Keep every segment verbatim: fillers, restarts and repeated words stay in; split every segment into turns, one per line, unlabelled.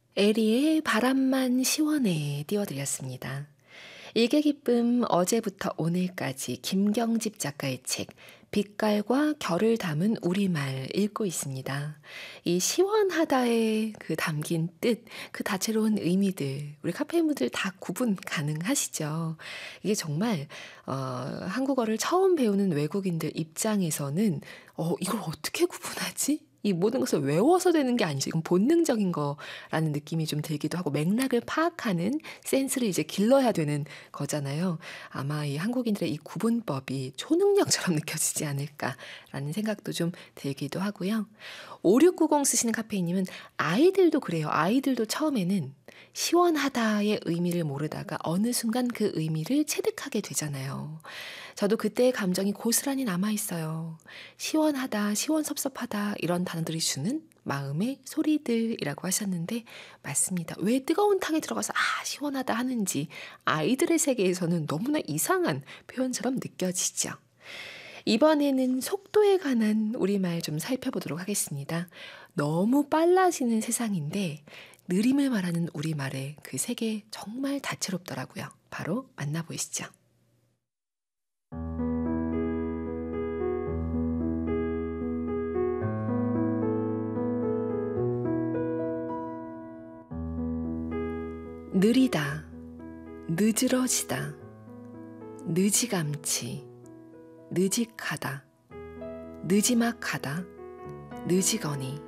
에리의 바람만 시원해 띄워드렸습니다. 일개 기쁨 어제부터 오늘까지 김경집 작가의 책 빛깔과 결을 담은 우리말 읽고 있습니다. 이 시원하다에 그 담긴 뜻, 그 다채로운 의미들 우리 카페인분들 다 구분 가능하시죠? 이게 정말 어, 한국어를 처음 배우는 외국인들 입장에서는 어, 이걸 어떻게 구분하지? 이 모든 것을 외워서 되는 게 아니죠. 이건 본능적인 거라는 느낌이 좀 들기도 하고 맥락을 파악하는 센스를 이제 길러야 되는 거잖아요. 아마 이 한국인들의 이 구분법이 초능력처럼 느껴지지 않을까라는 생각도 좀 들기도 하고요. 오육구공 쓰시는 카페인님은 아이들도 그래요. 아이들도 처음에는 시원하다의 의미를 모르다가 어느 순간 그 의미를 체득하게 되잖아요. 저도 그때의 감정이 고스란히 남아있어요. 시원하다, 시원섭섭하다 이런 단어들이 주는 마음의 소리들이라고 하셨는데 맞습니다. 왜 뜨거운 탕에 들어가서 아 시원하다 하는지 아이들의 세계에서는 너무나 이상한 표현처럼 느껴지죠. 이번에는 속도에 관한 우리말 좀 살펴보도록 하겠습니다. 너무 빨라지는 세상인데 느림을 말하는 우리말의 그 세계 정말 다채롭더라고요. 바로 만나보시죠. 느리다, 늦으러지다, 느지감치, 느직하다, 느지막하다, 느지거니.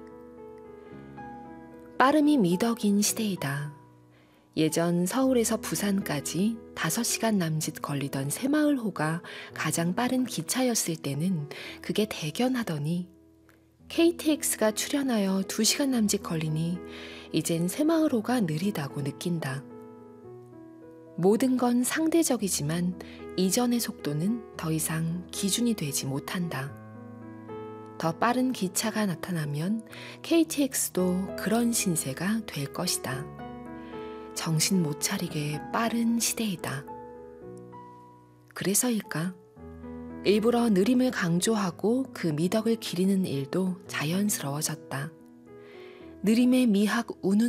빠름이 미덕인 시대이다. 예전 서울에서 부산까지 다섯 시간 남짓 걸리던 새마을호가 가장 빠른 기차였을 때는 그게 대견하더니 케이티엑스가 출현하여 두 시간 남짓 걸리니 이젠 새마을호가 느리다고 느낀다. 모든 건 상대적이지만 이전의 속도는 더 이상 기준이 되지 못한다. 더 빠른 기차가 나타나면 케이티엑스도 그런 신세가 될 것이다. 정신 못 차리게 빠른 시대이다. 그래서일까? 일부러 느림을 강조하고 그 미덕을 기리는 일도 자연스러워졌다. 느림의 미학 우는